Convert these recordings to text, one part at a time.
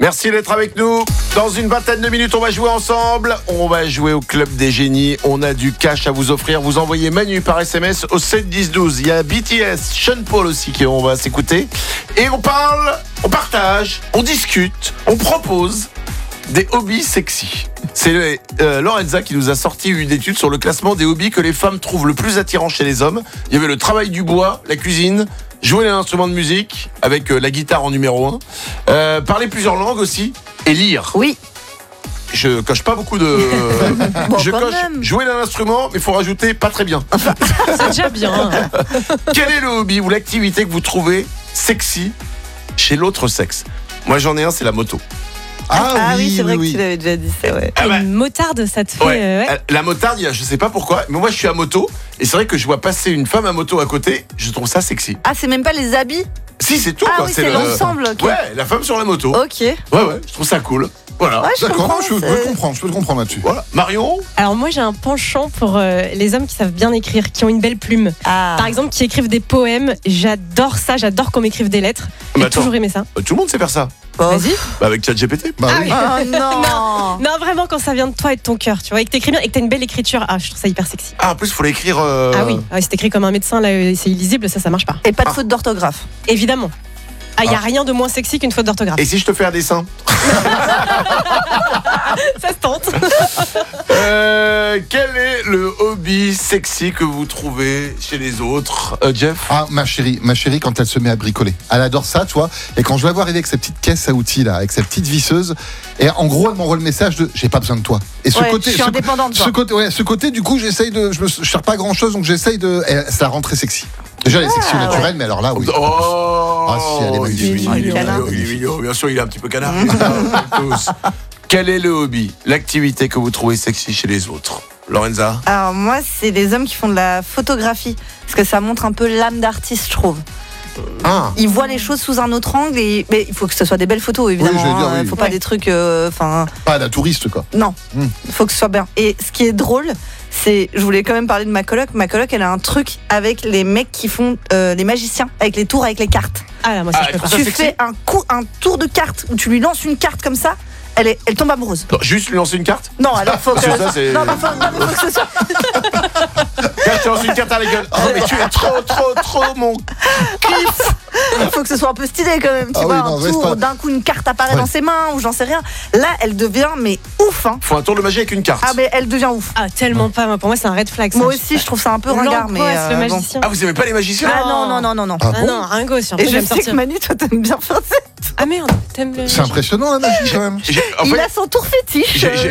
Merci d'être avec nous. Dans une vingtaine de minutes, on va jouer ensemble. On va jouer au Club des Génies. On a du cash à vous offrir. Vous envoyez Manu par SMS au 7 10 12. Il y a BTS, Sean Paul aussi qu'on va s'écouter. Et on parle, on partage, on discute, on propose des hobbies sexy. C'est Lorenza qui nous a sorti une étude sur le classement des hobbies que les femmes trouvent le plus attirant chez les hommes. Il y avait le travail du bois, la cuisine, jouer un instrument de musique avec la guitare en numéro 1, parler plusieurs langues aussi et lire. Oui. Je coche pas beaucoup de... Bon, je quand coche même. jouer d'un instrument, mais il faut rajouter pas très bien. C'est déjà bien. Quel est le hobby ou l'activité que vous trouvez sexy chez l'autre sexe? Moi j'en ai un, c'est la moto. Ah oui, c'est vrai que tu l'avais déjà dit, c'est vrai. Ah bah, Une motarde, ça te fait. ouais. La motarde, je sais pas pourquoi, mais moi je suis à moto et c'est vrai que je vois passer une femme à moto à côté, je trouve ça sexy. Ah, c'est même pas les habits? Si, c'est tout. Ah quoi. oui, c'est l'ensemble, ok. Ouais, la femme sur la moto. Ok. Ouais, je trouve ça cool. Voilà. Ouais, je comprends. je peux te comprendre là-dessus. Voilà. Marion. Alors moi j'ai un penchant pour les hommes qui savent bien écrire, qui ont une belle plume. Ah. Par exemple, qui écrivent des poèmes. J'adore ça, j'adore qu'on m'écrive des lettres. Mais J'ai attends. toujours aimé ça. Tout le monde sait faire ça. Vas-y. Bah, avec ChatGPT. Bah Ah oui. oui. Oh non. Non, vraiment, quand ça vient de toi et de ton cœur, tu vois, et que t'écris bien et que t'as une belle écriture, je trouve ça hyper sexy. Ah, en plus, il faut l'écrire. Ah oui, si t'écris comme un médecin, là, c'est illisible, ça marche pas. Et pas de faute d'orthographe. Évidemment. Il n'y a rien de moins sexy qu'une faute d'orthographe. Et si je te fais un dessin? Ça se tente. Quel est le hobby sexy que vous trouvez chez les autres, Jeff? Ah, ma chérie, quand elle se met à bricoler. Elle adore ça, tu vois. Et quand je la vois arriver avec sa petite caisse à outils, là, avec sa petite visseuse, et en gros, elle m'envoie le message de j'ai pas besoin de toi. Et ce Ouais, côté. je suis indépendante, toi. Ce côté, du coup, j'essaye de. Je sers pas grand chose, donc j'essaye de. Ça la rend très sexy. Déjà, elle est sexy au naturel, mais alors là, oui. Oh, Ah, si, elle est magnifique. il est mignon, Câlin. il est mignon. Bien sûr, il est un petit peu canard. Tous. Quel est le hobby, l'activité que vous trouvez sexy chez les autres? Lorenza? Alors moi, c'est les hommes qui font de la photographie. Parce que ça montre un peu l'âme d'artiste, je trouve. Ah. Ils voient les choses sous un autre angle. Mais il faut que ce soit des belles photos, évidemment. j'allais dire, oui. Faut pas des trucs... Pas la touriste, quoi. Non, il faut que ce soit bien. Et ce qui est drôle, c'est... Je voulais quand même parler de ma coloc. Ma coloc, elle a un truc avec les mecs qui font les magiciens, avec les tours, avec les cartes. Ah là, moi ça je peux pas. Ça, Tu sexy. fais un tour de cartes où tu lui lances une carte comme ça, elle tombe amoureuse. Non, juste lui lancer une carte? Non, alors faut que... Parce que ça, c'est- Non, mais faut que ce soit... Tiens, je te lance une carte à la gueule. Oh, mais tu es trop mon kiff. Il faut que ce soit un peu stylé quand même, tu Ah vois, oui, un non, reste tour, pas- d'un coup une carte apparaît Ouais. dans ses mains ou j'en sais rien. Là, elle devient mais ouf, hein. Faut un tour de magie avec une carte. Ah mais elle devient ouf. Ah, tellement pas. Moi, pour moi, c'est un red flag. ça. Moi aussi, je trouve ça un peu ringard, mais L'angoisse, le bon. magicien. Ah, vous aimez pas les magiciens? Ah non. Ah Ah bon non, ringo, si un peu, Et je vais me sais sortir. que Manu, toi, t'aimes bien faire ça. Ah merde, t'aimes le. C'est impressionnant, la magie, quand même. En Il fait, a son tour fétiche.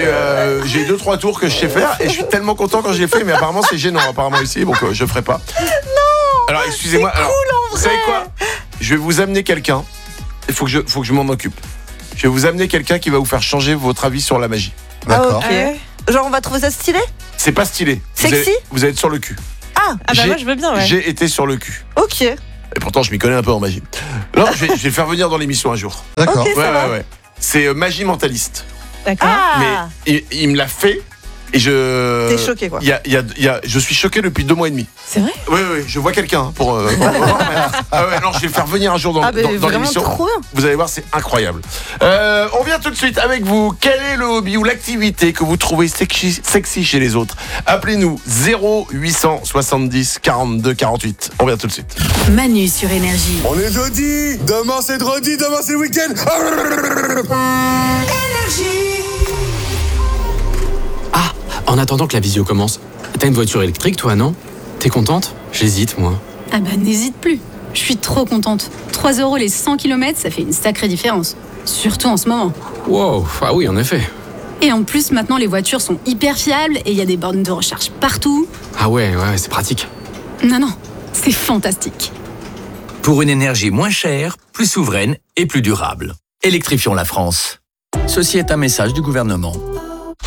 j'ai 2-3 tours que je sais faire et je suis tellement content quand je les fais, mais apparemment c'est gênant apparemment ici, donc je ferai pas. Non. Alors excusez-moi. C'est Alors, cool, en vous savez vrai. quoi? Je vais vous amener quelqu'un. Il faut que je m'en occupe. Je vais vous amener quelqu'un qui va vous faire changer votre avis sur la magie. D'accord. Ah, ok. Ah ouais. Genre, on va trouver ça stylé. C'est pas stylé. Sexy? Vous allez être sur le cul. Ah, Ah bah moi je veux bien, ouais. J'ai été sur le cul. ok. Et pourtant je m'y connais un peu en magie. Non, je vais le faire venir dans l'émission un jour. D'accord. Ok. ça va. Ouais. C'est magie mentaliste. D'accord. Ah, Mais il me l'a fait et je. t'es choqué, quoi. Je suis choqué depuis 2 mois et demi. C'est vrai? Oui, je vois quelqu'un pour voir. Ah ouais, non, je vais le faire venir un jour dans, Ah, mais dans vraiment l'émission. trop bien. Vous allez voir, c'est incroyable. On vient tout de suite avec vous. Quel est le hobby ou l'activité que vous trouvez sexy chez les autres? Appelez-nous 0870 42 48. On vient tout de suite. Manu sur Énergie. On est jeudi, demain c'est dredi, demain c'est week-end. En attendant que la visio commence, t'as une voiture électrique toi, non? T'es contente? J'hésite, moi. Ah bah n'hésite plus. Je suis trop contente. 3 € les 100 km, ça fait une sacrée différence. Surtout en ce moment. Wow, ah oui, en effet. Et en plus, maintenant, les voitures sont hyper fiables et il y a des bornes de recharge partout. Ah ouais, c'est pratique. Non, c'est fantastique. Pour une énergie moins chère, plus souveraine et plus durable. Électrifions la France. Ceci est un message du gouvernement.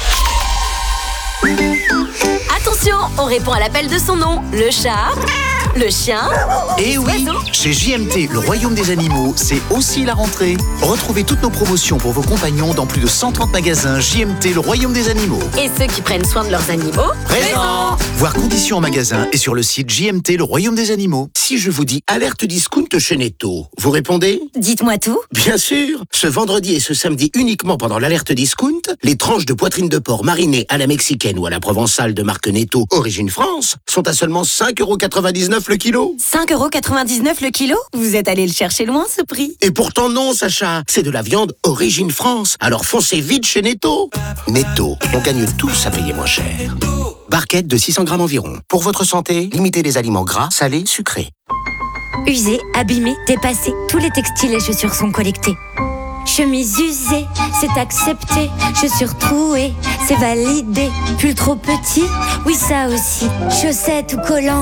Attention, on répond à l'appel de son nom, le chat. le chien. Et oui, chez JMT, le royaume des animaux, c'est aussi la rentrée. Retrouvez toutes nos promotions pour vos compagnons dans plus de 130 magasins JMT, le royaume des animaux. Et ceux qui prennent soin de leurs animaux, Présent. Voir conditions en magasin et sur le site JMT, le royaume des animaux. Si je vous dis alerte discount chez Netto, vous répondez ? Dites-moi tout. Bien sûr. Ce vendredi et ce samedi uniquement pendant l'alerte discount, les tranches de poitrine de porc marinées à la mexicaine ou à la provençale de marque Netto Origine France sont à seulement 5,99 € le kilo. 5,99 € le kilo? Vous êtes allé le chercher loin, ce prix. Et pourtant non, Sacha. C'est de la viande Origine France. Alors foncez vite chez Netto. Netto, on gagne tous à payer moins cher. Barquette de 600 grammes environ. Pour votre santé, limitez les aliments gras, salés, sucrés. Usés, abîmés, dépassés, tous les textiles et chaussures sont collectés. Chemise usée, c'est accepté. Chaussures trouées, c'est validé. Pull trop petit, oui ça aussi. Chaussettes ou collants.